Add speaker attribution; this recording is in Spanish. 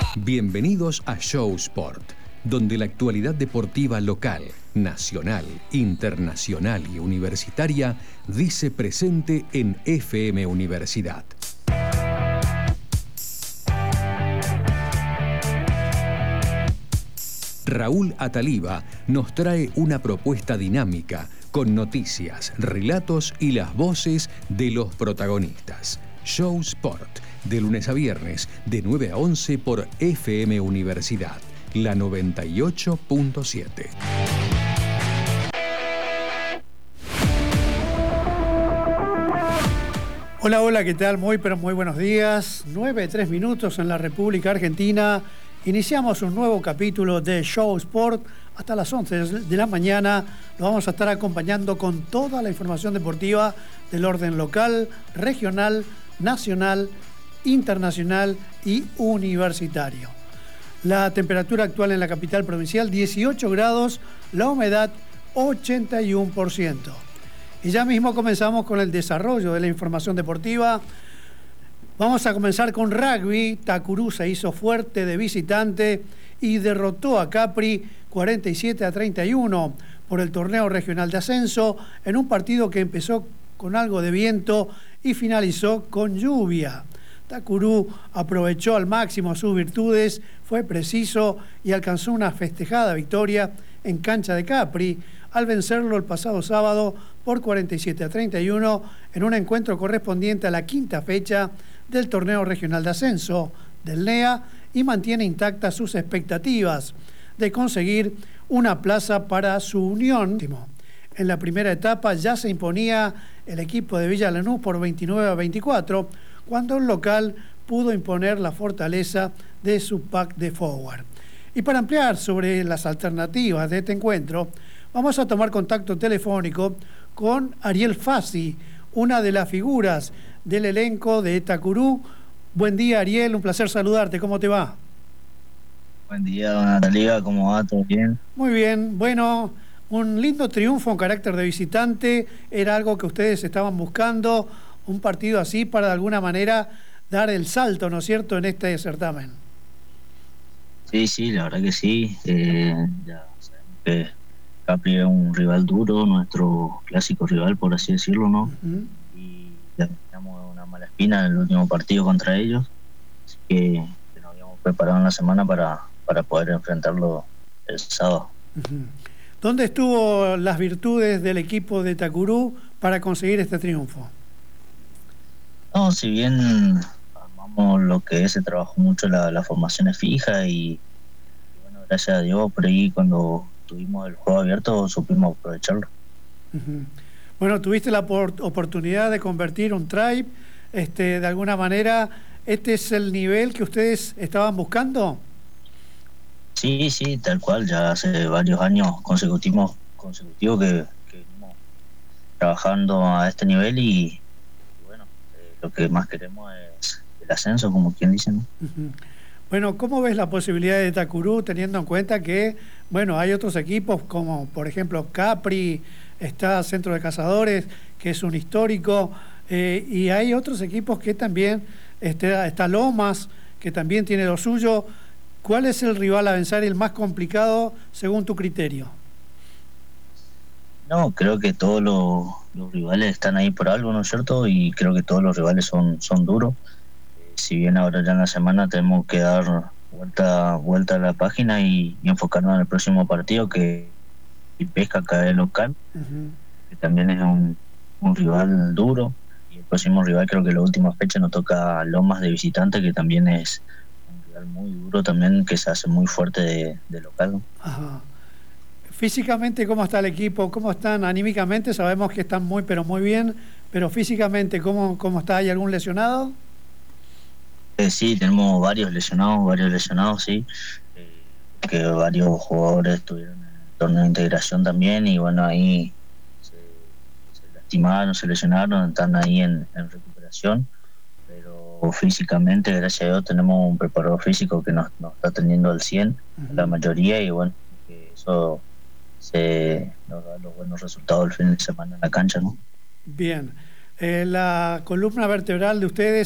Speaker 1: Bienvenidos a Show Sport, donde la actualidad deportiva local, nacional, internacional y universitaria dice presente en FM Universidad. Raúl Ataliba nos trae una propuesta dinámica con noticias, relatos y las voces de los protagonistas. Show Sport, de lunes a viernes, de 9 a 11 por FM Universidad, la 98.7.
Speaker 2: Hola, hola, ¿qué tal? Muy buenos días. 9:03 en la República Argentina. Iniciamos un nuevo capítulo de Show Sport. Hasta las 11 de la mañana lo vamos a estar acompañando con toda la información deportiva del orden local, regional, nacional, internacional y universitario. La temperatura actual en la capital provincial, 18 grados, la humedad 81%. Y ya mismo comenzamos con el desarrollo de la información deportiva. Vamos a comenzar con rugby. Tacurú se hizo fuerte de visitante y derrotó a Capri 47-31 por el torneo regional de ascenso en un partido que empezó con algo de viento y finalizó con lluvia. Tacurú aprovechó al máximo sus virtudes, fue preciso y alcanzó una festejada victoria en cancha de Capri al vencerlo el pasado sábado por 47-31 en un encuentro correspondiente a la quinta fecha del torneo regional de ascenso del NEA y mantiene intactas sus expectativas de conseguir una plaza para su unión. En la primera etapa ya se imponía el equipo de Villa Lanús por 29-24, cuando el local pudo imponer la fortaleza de su pack de forward. Y para ampliar sobre las alternativas de este encuentro, vamos a tomar contacto telefónico con Ariel Fassi, una de las figuras del elenco de Tacurú. Buen día, Ariel, un placer saludarte. ¿Cómo te va?
Speaker 3: Buen día, don Ataliba, ¿cómo va? ¿Todo bien?
Speaker 2: Muy bien. Bueno, un lindo triunfo en carácter de visitante. Era algo que ustedes estaban buscando, un partido así para de alguna manera dar el salto, ¿no es cierto?, en este certamen.
Speaker 3: Sí, la verdad que sí. Ya sabemos que Capri es un rival duro, nuestro clásico rival, por así decirlo, ¿no? Uh-huh. Y ya teníamos una mala espina en el último partido contra ellos, así que nos habíamos preparado en la semana para poder enfrentarlo el sábado.
Speaker 2: Uh-huh. ¿Dónde estuvo las virtudes del equipo de Tacurú para conseguir este triunfo?
Speaker 3: No, si bien armamos lo que es, se trabajó mucho las formaciones fijas y bueno, gracias a Dios, por ahí cuando tuvimos el juego abierto supimos aprovecharlo.
Speaker 2: Uh-huh. Bueno, tuviste la oportunidad de convertir un try, de alguna manera, ¿este es el nivel que ustedes estaban buscando?
Speaker 3: Sí, tal cual, ya hace varios años consecutivos que venimos trabajando a este nivel y bueno, lo que más queremos es el ascenso, como quien dice, ¿no?
Speaker 2: Uh-huh. Bueno, ¿cómo ves la posibilidad de Tacurú teniendo en cuenta que, bueno, hay otros equipos como, por ejemplo, Capri, está Centro de Cazadores, que es un histórico, y hay otros equipos que también, está Lomas, que también tiene lo suyo? ¿Cuál es el rival a vencer, el más complicado según tu criterio?
Speaker 3: No, creo que todos los rivales están ahí por algo, ¿no es cierto? Y creo que todos los rivales son duros. Si bien ahora ya en la semana tenemos que dar vuelta a la página y enfocarnos en el próximo partido, que Pesca acá es local, uh-huh, que también es un rival duro. Y el próximo rival, creo que la última fecha nos toca Lomas de visitante, que también es un rival muy duro también, que se hace muy fuerte de local, ¿no?
Speaker 2: Ajá. Físicamente, ¿cómo está el equipo? ¿Cómo están anímicamente? Sabemos que están muy bien, pero físicamente, ¿cómo está? ¿Hay algún lesionado?
Speaker 3: Sí, tenemos varios lesionados, sí. Que varios jugadores estuvieron en el torneo de integración también y bueno, ahí se lastimaron, se lesionaron, están ahí en recuperación, pero físicamente, gracias a Dios, tenemos un preparador físico que nos está teniendo al 100, uh-huh, la mayoría, y bueno, que eso nos da los buenos resultados el fin de semana en la cancha, ¿no?
Speaker 2: Bien. La columna vertebral de ustedes